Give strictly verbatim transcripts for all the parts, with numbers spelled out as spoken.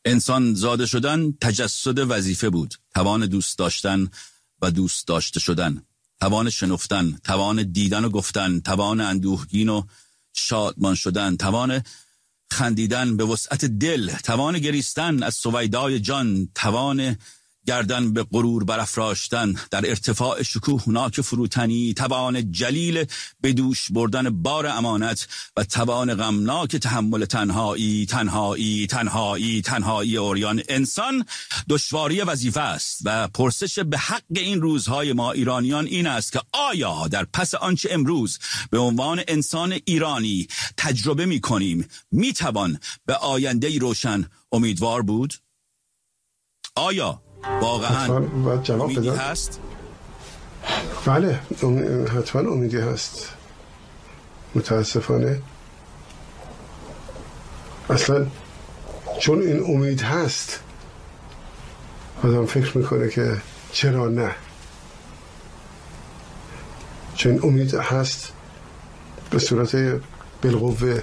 انسان زاده شدن تجسد وظیفه بود، توان دوست داشتن و دوست داشته شدن، توان شنفتن، توان دیدن و گفتن، توان اندوهگین و شادمان شدن، توان خندیدن به وسعت دل، توان گریستن از سویدای جان، توان گردن به غرور برافراشتن در ارتفاع شکوهناک فروتنی، توان جلیل به دوش بردن بار امانت و توان غمناک تحمل تنهایی تنهایی تنهایی تنهایی عریان. انسان دشواری وظیفه است و پرسش به حق این روزهای ما ایرانیان این است که آیا در پس آنچه امروز به عنوان انسان ایرانی تجربه می کنیم می توان به آینده‌ای روشن امیدوار بود؟ آیا واقعا امیدی هست؟ بله حتما امیدی هست. متاسفانه اصلا چون این امید هست آدم فکر میکنه که چرا نه. چون امید هست به صورت بالقوه.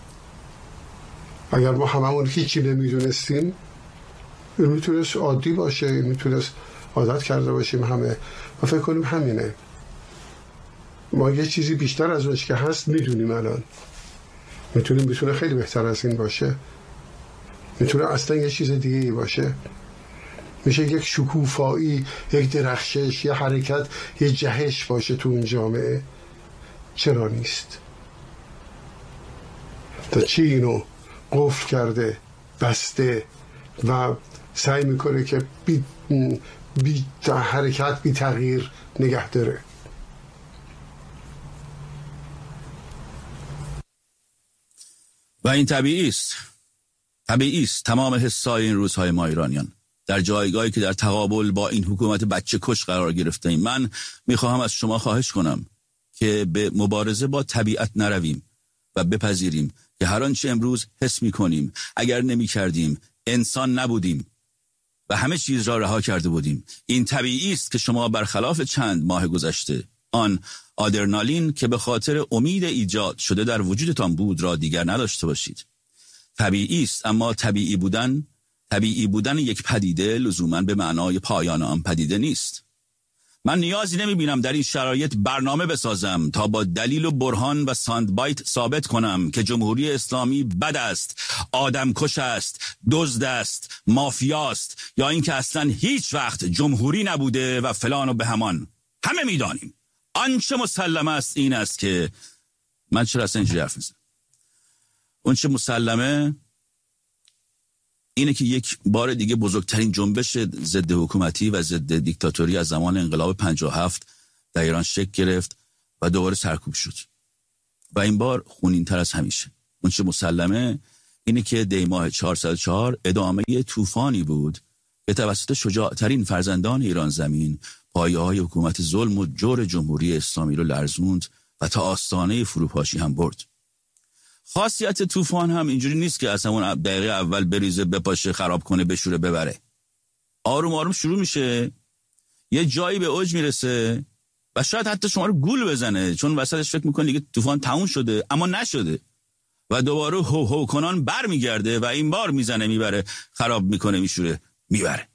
اگر ما هممون هیچی نمیدونستیم این میتونست عادی باشه، این میتونست عادت کرده باشیم همه و فکر کنیم همینه. ما یه چیزی بیشتر از اونش که هست میدونیم. الان میتونیم میتونه خیلی بهتر از این باشه، میتونه اصلا یه چیز دیگه ای باشه. میشه یک شکوفایی، یک درخشش، یه حرکت، یه جهش باشه تو اون جامعه. چرا نیست؟ تا چی اینو قفل کرده، بسته و سعی میکنه که بی, بی حرکت، بی تغییر نگه داره. و این طبیعی است. طبیعی است. تمام حسای این روزهای ما ایرانیان در جایگاهی که در تقابل با این حکومت بچه کش قرار گرفته ایم. من میخواهم از شما خواهش کنم که به مبارزه با طبیعت نرویم و بپذیریم که هر آنچه امروز حس میکنیم اگر نمیکردیم انسان نبودیم و همه چیز را رها کرده بودیم. این طبیعی است که شما برخلاف چند ماه گذشته آن آدرنالین که به خاطر امید ایجاد شده در وجودتان بود را دیگر نداشته باشید. طبیعی است، اما طبیعی بودن طبیعی بودن یک پدیده لزوماً به معنای پایان آن پدیده نیست. من نیازی نمی بینم در این شرایط برنامه بسازم تا با دلیل و برهان و ساندبایت ثابت کنم که جمهوری اسلامی بد است، آدمکش است، دزد است، مافیاست، یا اینکه اصلا هیچ وقت جمهوری نبوده و فلان و بهمان. همه می دانیم. آنچه مسلمه است این است که من چرا اصلا اینجوری حرف میزنم؟ اون چه مسلمه اینه که یک بار دیگه بزرگترین جنبش ضد حکومتی و ضد دیکتاتوری از زمان انقلاب پنجاه و هفت در ایران شکل گرفت و دوباره سرکوب شد و این بار خونین‌تر از همیشه. اون چه مسلمه اینه که دی ماه چهارصد و چهار ادامه طوفانی بود که توسط شجاعترین فرزندان ایران زمین پایه‌های حکومت ظلم و جور جمهوری اسلامی رو لرزوند و تا آستانه فروپاشی هم برد. خاصیت طوفان هم اینجوری نیست که اصلا اون دقیقه اول بریزه، بپاشه، خراب کنه، بشوره، ببره. آروم آروم شروع میشه، یه جایی به اوج میرسه و شاید حتی شما رو گول بزنه چون وسطش فکر میکنه دیگه طوفان تموم شده، اما نشده و دوباره هو هو کنان بر میگرده و این بار میزنه، میبره، خراب میکنه، میشوره، میبره.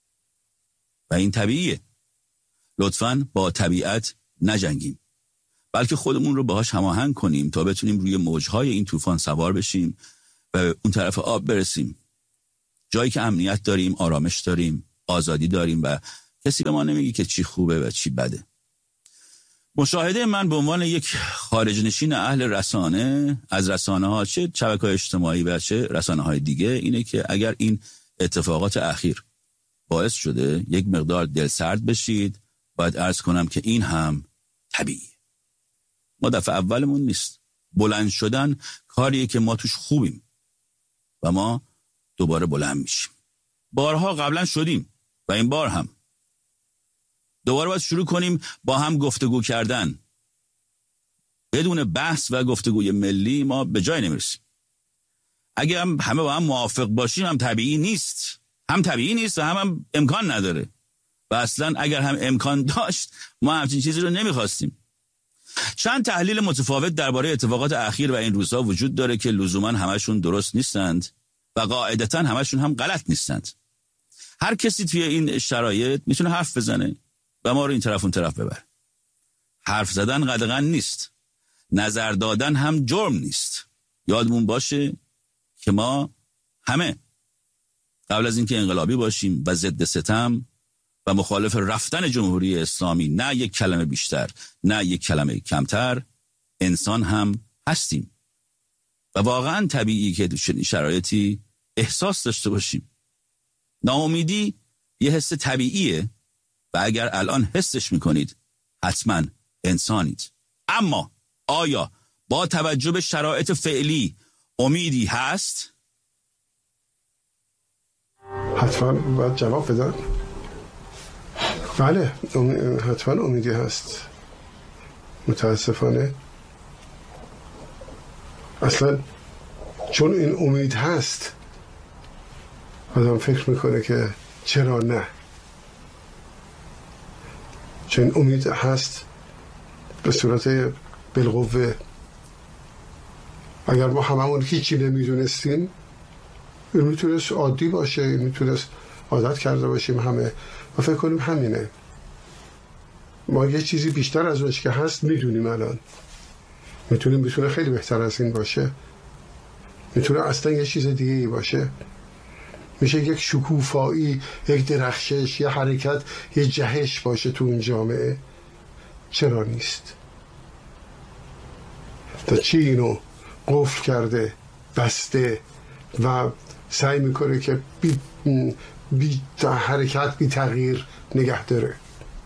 و این طبیعیه. لطفاً با طبیعت نجنگیم، بلکه خودمون رو باهاش هماهنگ کنیم تا بتونیم روی موجهای این طوفان سوار بشیم و اون طرف آب برسیم، جایی که امنیت داریم، آرامش داریم، آزادی داریم و کسی به ما نمیگه که چی خوبه و چی بده. مشاهده من به عنوان یک خارج نشین اهل رسانه از رسانه ها، چه شبکه‌های اجتماعی و چه رسانه های دیگه، اینه که اگر این اتفاقات اخیر باعث شده یک مقدار دلسرد بشید، باید عرض کنم که این هم طبیعیه. ما دفعه اولمون نیست. بلند شدن کاریه که ما توش خوبیم و ما دوباره بلند میشیم. بارها قبلا شدیم و این بار هم. دوباره باید شروع کنیم با هم گفتگو کردن. بدون بحث و گفتگوی ملی ما به جای نمیرسیم. اگه هم همه با هم موافق باشیم هم طبیعی نیست. هم طبیعی نیست و هم, هم امکان نداره. و اصلا اگر هم امکان داشت ما همچین چیزی رو نمیخواستیم. چند تحلیل متفاوت درباره اتفاقات اخیر و این روزها وجود داره که لزوما همشون درست نیستند و قاعدتا همشون هم غلط نیستند. هر کسی توی این شرایط میتونه حرف بزنه و ما رو این طرف اون طرف ببر. حرف زدن قدغن نیست، نظر دادن هم جرم نیست. یادمون باشه که ما همه قبل از اینکه انقلابی باشیم و ضد ستم و مخالف رفتن جمهوری اسلامی، نه یک کلمه بیشتر نه یک کلمه کمتر، انسان هم هستیم و واقعا طبیعی که تو شرایطی احساس داشته باشیم. ناامیدی یه حس طبیعیه و اگر الان حسش میکنید حتما انسانید. اما آیا با توجه به شرایط فعلی امیدی هست؟ حتما باید جواب بدن. بله حتما امیدی هست. متاسفانه اصلا چون این امید هست آدم فکر میکنه که چرا نه. چون امید هست به صورت بالقوه. اگر ما هممون هیچی نمیدونستیم، این میتونست عادی باشه، این میتونست عادت کرده باشیم همه و فکر کنیم همینه. ما یه چیزی بیشتر از اونش که هست میدونیم. الان میتونیم میتونه خیلی بهتر از این باشه، میتونه اصلا یه چیز دیگه ای باشه. میشه یک شکوفایی، یک درخشش، یه حرکت، یه جهش باشه تو این جامعه. چرا نیست؟ تا چی اینو قفل کرده، بسته و سعی میکنه که بی, بی حرکت، بی تغییر نگه داره.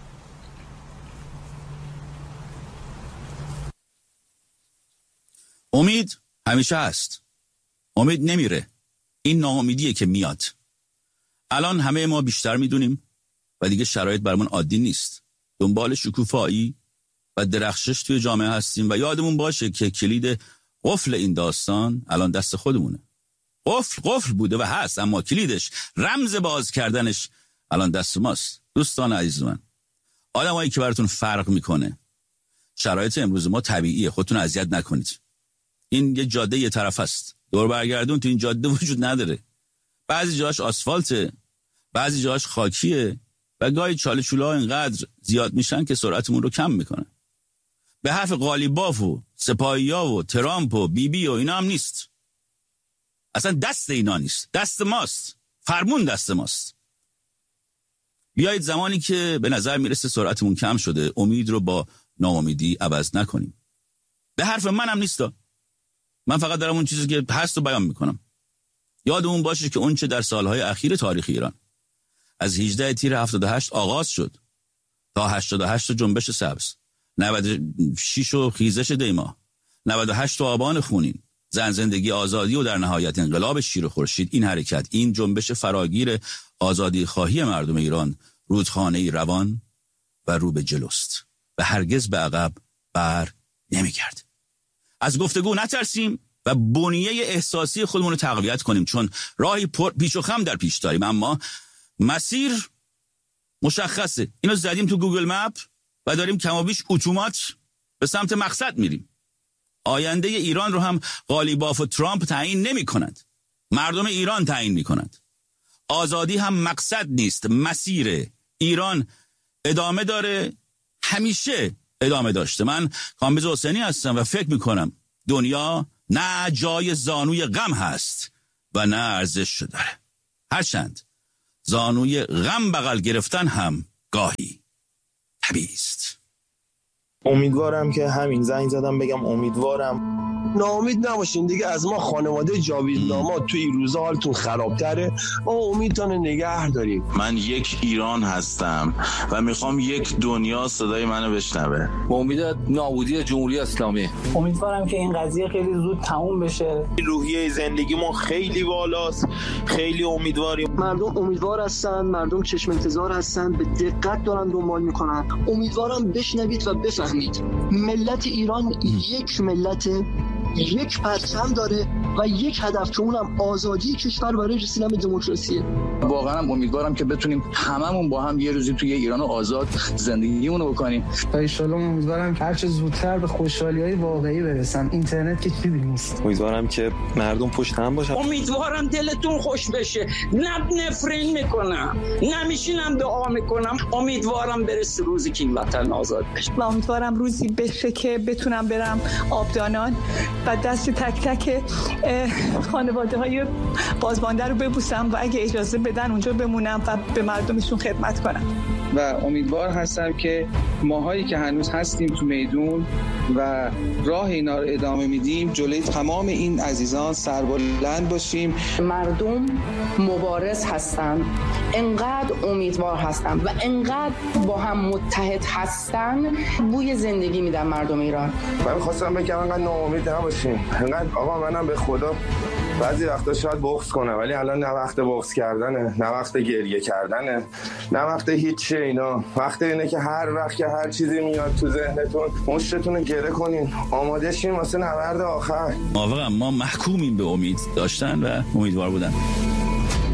امید همیشه هست، امید نمیره. این ناامیدیه که میاد. الان همه ما بیشتر میدونیم و دیگه شرایط برامون عادی نیست. دنبال شکوفایی و درخشش توی جامعه هستیم و یادمون باشه که کلید قفل این داستان الان دست خودمونه. قفل قفل بوده و هست، اما کلیدش، رمز باز کردنش الان دست ماست. دوستان عزیز من، آدمایی که براتون فرق میکنه، شرایط امروز ما طبیعیه، خودتون اذیت نکنید. این یه جاده یه طرف است، دور برگردون تو این جاده وجود نداره. بعضی جاش آسفالته، بعضی جاش خاکیه و گاهی چاله چولا اینقدر زیاد میشن که سرعتمون رو کم میکنن. به حرف قالیباف و سپاهیا و ترامپ و بی بی و اینا هم نیست. اصلا دست اینا نیست، دست ماست. فرمون دست ماست. بیایید زمانی که به نظر میرسه سرعتمون کم شده، امید رو با ناامیدی عوض نکنیم. به حرف منم نیستا، من فقط دارم اون چیزی که هست رو بیان میکنم. یادمون باشه که اون چه در سالهای اخیر تاریخ ایران از هجدهم تیر هفتاد و هشت آغاز شد تا هشتاد و هشت جنبش سبز، نود و شش و خیزش دیما، نود و هشت آبان خونین، زن زندگی آزادی و در نهایت انقلاب شیر و خورشید، این حرکت، این جنبش فراگیر آزادی خواهی مردم ایران رودخانه‌ای روان و رو به جلوست و هرگز به عقب بر نمیگرد. از گفتگو نترسیم و بنیه احساسی خودمون رو تقویت کنیم، چون راهی پر پیچ و خم در پیش داریم، اما مسیر مشخصه. اینو زدیم تو گوگل مپ و داریم کم و بیش اتومات به سمت مقصد میریم. آینده ایران رو هم قالیباف و ترامپ تعیین نمی کند، مردم ایران تعیین می کند. آزادی هم مقصد نیست، مسیره. ایران ادامه داره، همیشه ادامه داشته. من کامبیز حسینی هستم و فکر می کنم دنیا نه جای زانوی غم هست و نه ارزش داره، هرچند زانوی غم بغل گرفتن هم گاهی طبیعی است. امیدوارم که همین زنگ زدم بگم امیدوارم ناامید نباشین دیگه. از ما خانواده جاویدنما تو این روزا حالتون خرابتره، ما امیدتون نگه داریم. من یک ایران هستم و میخوام یک دنیا صدای منو بشنوه. با امید نابودی جمهوری اسلامی. امیدوارم که این قضیه خیلی زود تموم بشه. روحیه زندگیمون خیلی بالاست، خیلی امیدواریم. مردم امیدوار هستن، مردم چشم انتظار هستن، به دقت دارن دنبال میکنن. امیدوارم بشنوید و بفهمید ملت ایران یک ملت، یک پرچم داره و یک هدف که اونم آزادی کشور برای رسیدن به دموکراسی. واقعا امیدوارم که بتونیم هممون با هم یه روزی توی ایران آزاد زندگیمون رو بکنیم. و ان شاءالله امیدوارم هر چه زودتر به خوشحالی‌های واقعی برسن. اینترنت که چیزی نیست. امیدوارم که مردم پشت هم باشن. امیدوارم دلتون خوش بشه. نه نفرین میکنم، نمیشینم دعا میکنم. امیدوارم برسه روزی که این وطن آزاد بشه. و امیدوارم روزی بشه که بتونم برم آبدانان و دست تک تک خانواده های بازمانده رو ببوسم و اگه اجازه بدن اونجا بمونم و به مردمشون خدمت کنم. و امیدوار هستم که ماهایی که هنوز هستیم تو میدون و راه اینا رو ادامه میدیم جلوی تمام این عزیزان سربلند باشیم. مردم مبارز هستن، انقدر امیدوار هستن و انقدر با هم متحد هستن، بوی زندگی میدن مردم ایران. من خواستم بگم انقدر ناامید نباشیم. انقدر آقا منم به خدا بعضی وقتا شاید بغض کنه، ولی الان نه وقت بغض کردنه، نه وقت گریه کردنه، نه وقت هیچ اینا. وقت اینه که هر وقت که هر چیزی میاد تو ذهنتون مشتتون رو گره کنین، آماده شین واسه نبرد آخر. موافقم، ما محکومیم به امید داشتن و امیدوار بودن.